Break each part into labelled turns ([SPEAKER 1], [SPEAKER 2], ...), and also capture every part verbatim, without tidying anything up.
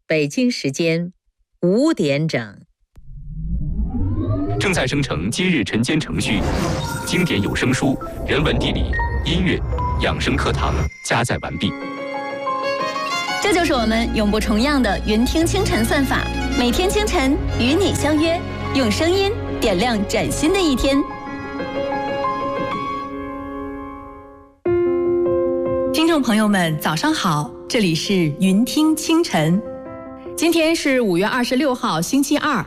[SPEAKER 1] 北京时间五点整。
[SPEAKER 2] 正在生成今日晨间程序，经典有声书、人文地理、音乐、养生课堂加载完毕。
[SPEAKER 3] 这就是我们永不重样的云听清晨算法，每天清晨与你相约，用声音点亮崭新的一天。
[SPEAKER 4] 听众朋友们，早上好，这里是云听清晨。今天是五月二十六号，星期二。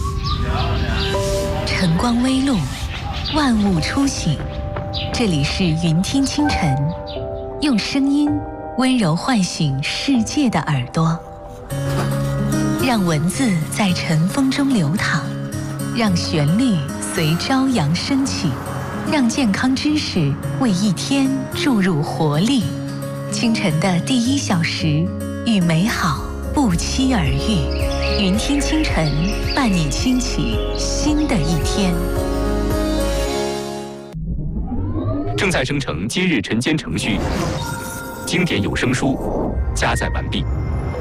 [SPEAKER 5] 晨光微露，万物初醒。这里是云听清晨，用声音温柔唤醒世界的耳朵，让文字在晨风中流淌，让旋律随朝阳升起，让健康知识为一天注入活力。清晨的第一小时，与美好不期而遇。云听清晨，伴你轻启新的一天。
[SPEAKER 2] 正在生成今日晨间程序，经典有声书加载完毕。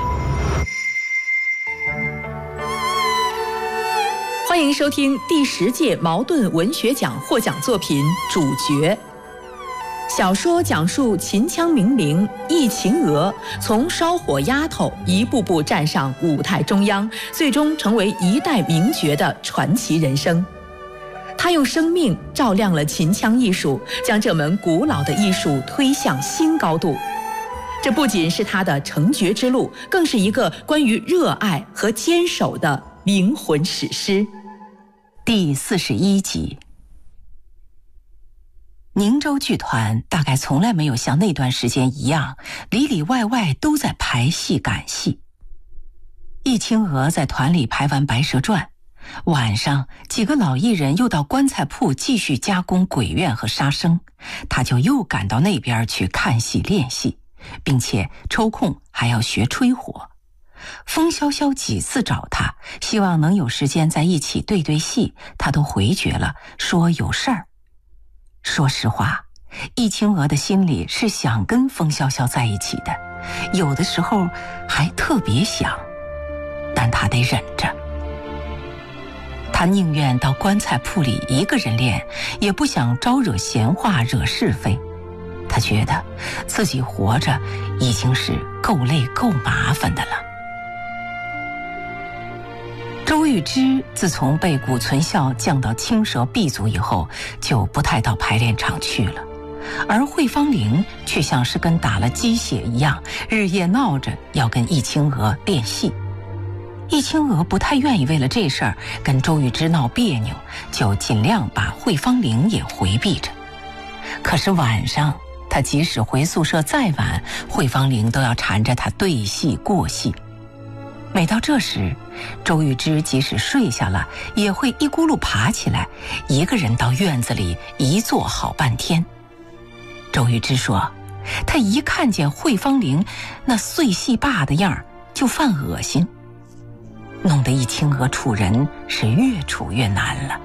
[SPEAKER 4] 欢迎收听第十届茅盾文学奖获奖作品《主角》。小说讲述秦腔名伶易秦娥从烧火丫头一步步站上舞台中央，最终成为一代名角的传奇人生。她用生命照亮了秦腔艺术，将这门古老的艺术推向新高度。这不仅是她的成角之路，更是一个关于热爱和坚守的灵魂史诗。
[SPEAKER 5] 第四十一集。宁州剧团大概从来没有像那段时间一样，里里外外都在排戏赶戏。易清娥在团里排完《白蛇传》，晚上几个老艺人又到棺材铺继续加工鬼怨和杀生，他就又赶到那边去看戏练戏，并且抽空还要学吹火。风萧萧几次找他，希望能有时间在一起对对戏，他都回绝了，说有事儿。说实话，易清娥的心里是想跟风萧萧在一起的，有的时候还特别想，但她得忍着。她宁愿到棺材铺里一个人练，也不想招惹闲话惹是非。她觉得自己活着已经是够累够麻烦的了。周玉芝自从被谷存孝降到青蛇 B 组以后，就不太到排练场去了，而惠芳玲却像是跟打了鸡血一样，日夜闹着要跟易清娥练戏。易清娥不太愿意为了这事儿跟周玉芝闹别扭，就尽量把惠芳玲也回避着。可是晚上她即使回宿舍再晚，惠芳玲都要缠着她对戏过戏。每到这时，周玉芝即使睡下了，也会一咕噜爬起来，一个人到院子里一坐好半天。周玉芝说，她一看见惠芳玲那碎戏罢的样儿，就犯恶心，弄得易清娥处人是越处越难了。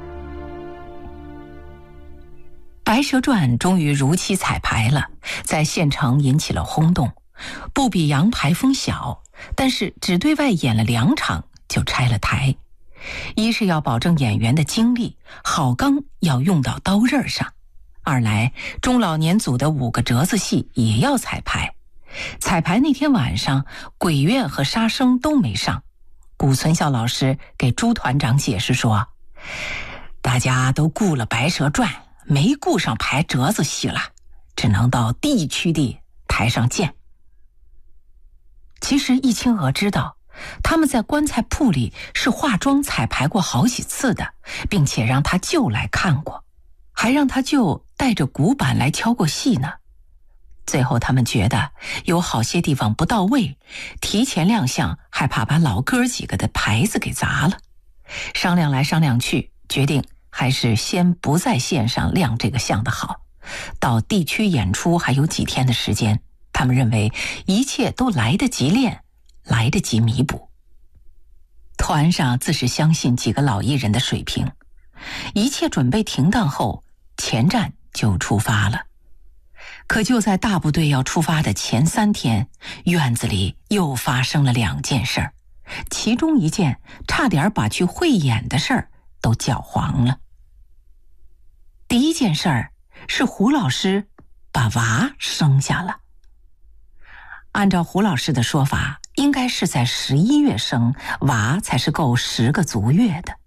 [SPEAKER 5] 白蛇传终于如期彩排了，在县城引起了轰动，不比杨排风小，但是只对外演了两场就拆了台。一是要保证演员的精力，好钢要用到刀刃上；二来中老年组的五个折子戏也要彩排。彩排那天晚上，鬼怨和杀生都没上。谷存孝老师给朱团长解释说，大家都顾了白蛇传，没顾上排折子戏了，只能到地区的台上见。其实易清娥知道，他们在棺材铺里是化妆彩排过好几次的，并且让他舅来看过，还让他舅带着鼓板来敲过戏呢。最后他们觉得有好些地方不到位，提前亮相害怕把老哥几个的牌子给砸了。商量来商量去，决定还是先不在线上亮这个相的好。到地区演出还有几天的时间，他们认为一切都来得及练，来得及弥补。团上自是相信几个老艺人的水平，一切准备停当后，前站就出发了。可就在大部队要出发的前三天，院子里又发生了两件事儿， 其中一件差点把去汇演的事儿都搅黄了。第一件事儿是胡老师把娃生下了。按照胡老师的说法，应该是在十一月生，娃才是够十个足月的。